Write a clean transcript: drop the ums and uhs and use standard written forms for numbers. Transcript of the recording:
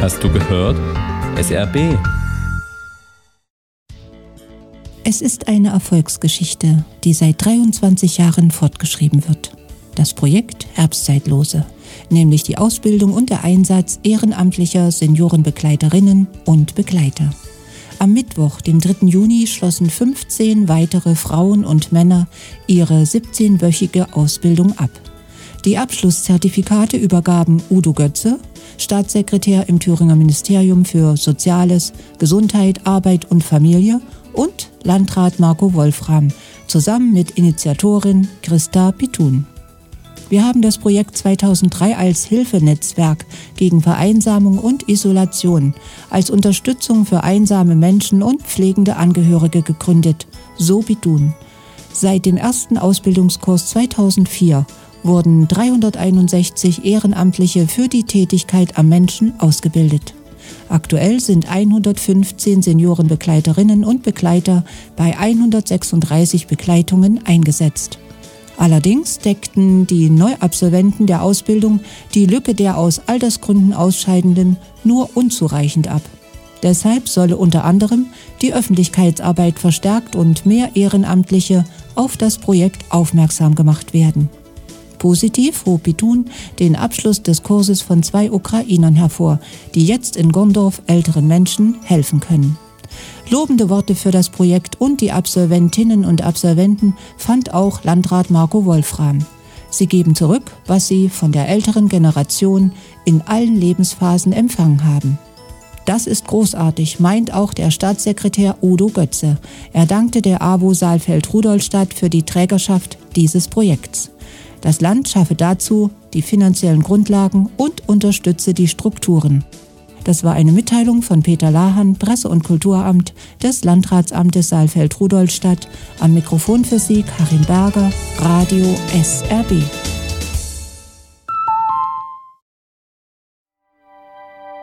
Hast du gehört? SRB. Es ist eine Erfolgsgeschichte, die seit 23 Jahren fortgeschrieben wird. Das Projekt Herbstzeitlose, nämlich die Ausbildung und der Einsatz ehrenamtlicher Seniorenbegleiterinnen und Begleiter. Am Mittwoch, dem 3. Juni, schlossen 15 weitere Frauen und Männer ihre 17-wöchige Ausbildung ab. Die Abschlusszertifikate übergaben Udo Götze, Staatssekretär im Thüringer Ministerium für Soziales, Gesundheit, Arbeit und Familie, und Landrat Marco Wolfram, zusammen mit Initiatorin Christa Pitun. Wir haben das Projekt 2003 als Hilfenetzwerk gegen Vereinsamung und Isolation, als Unterstützung für einsame Menschen und pflegende Angehörige gegründet, so Pitun. Seit dem ersten Ausbildungskurs 2004 wurden 361 Ehrenamtliche für die Tätigkeit am Menschen ausgebildet. Aktuell sind 115 Seniorenbegleiterinnen und Begleiter bei 136 Begleitungen eingesetzt. Allerdings deckten die Neuabsolventen der Ausbildung die Lücke der aus Altersgründen Ausscheidenden nur unzureichend ab. Deshalb solle unter anderem die Öffentlichkeitsarbeit verstärkt und mehr Ehrenamtliche auf das Projekt aufmerksam gemacht werden. Positiv hob Pitun den Abschluss des Kurses von 2 Ukrainern hervor, die jetzt in Gondorf älteren Menschen helfen können. Lobende Worte für das Projekt und die Absolventinnen und Absolventen fand auch Landrat Marco Wolfram. Sie geben zurück, was sie von der älteren Generation in allen Lebensphasen empfangen haben. Das ist großartig, meint auch der Staatssekretär Udo Götze. Er dankte der AWO Saalfeld-Rudolstadt für die Trägerschaft dieses Projekts. Das Land schaffe dazu die finanziellen Grundlagen und unterstütze die Strukturen. Das war eine Mitteilung von Peter Lahan, Presse- und Kulturamt des Landratsamtes Saalfeld-Rudolstadt. Am Mikrofon für Sie Karin Berger, Radio SRB.